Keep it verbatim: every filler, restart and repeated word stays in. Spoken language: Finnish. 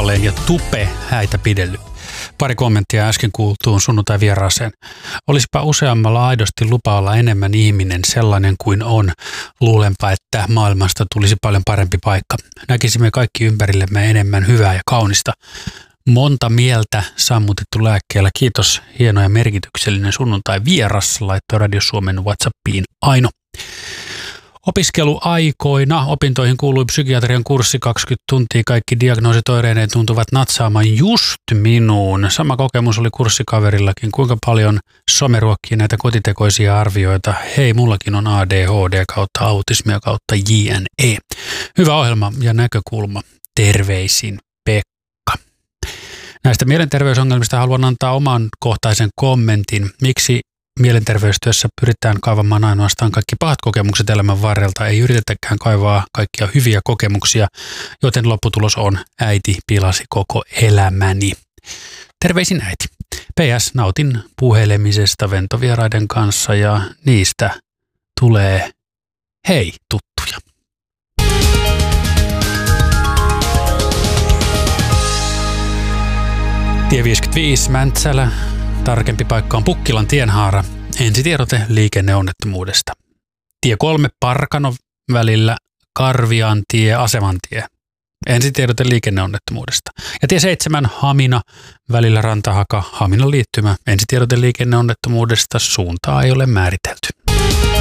taivaaseen ja tupe häitä pidellyt. Pari kommenttia äsken kuultuun sunnuntai vieraaseen. Olisipa useammalla aidosti lupa olla enemmän ihminen sellainen kuin on. Luulenpa, että maailmasta tulisi paljon parempi paikka. Näkisimme kaikki ympärillemme enemmän hyvää ja kaunista. Monta mieltä sammutettu lääkkeellä. Kiitos, hieno ja merkityksellinen sunnuntai vieras, laittoi Radio Suomen WhatsAppiin Aino. Opiskeluaikoina opintoihin kuului psykiatrian kurssi kaksikymmentä tuntia. Kaikki diagnoositoireineen tuntuvat natsaamaan just minuun. Sama kokemus oli kurssikaverillakin. Kuinka paljon some ruokkii näitä kotitekoisia arvioita? Hei, mullakin on A D H D kautta autismia kautta J N E. Hyvä ohjelma ja näkökulma. Terveisin Pekka. Näistä mielenterveysongelmista haluan antaa oman kohtaisen kommentin. Miksi mielenterveystyössä pyritään kaivamaan ainoastaan kaikki pahat kokemukset elämän varrelta, ei yritetäkään kaivaa kaikkia hyviä kokemuksia, joten lopputulos on äiti pilasi koko elämäni. Terveisin äiti. P S. Nautin puhelemisesta ventovieraiden kanssa ja niistä tulee hei tuttuja. Tie viisikymmentäviisi Mäntsälä. Tarkempi paikka on Pukkilan tienhaara. Ensitiedote liikenneonnettomuudesta. Tie kolme Parkano välillä Karviantie Asemantie. Ensitiedote liikenneonnettomuudesta. Ja tie seitsemän Hamina välillä Rantahaka Haminan liittymä. Ensitiedote liikenneonnettomuudesta. Suuntaa ei ole määritelty.